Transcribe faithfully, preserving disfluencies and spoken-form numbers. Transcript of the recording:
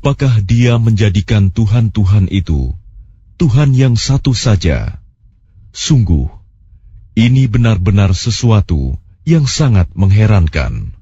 apakah dia menjadikan Tuhan-Tuhan itu Tuhan yang satu saja? Sungguh, ini benar-benar sesuatu yang sangat mengherankan.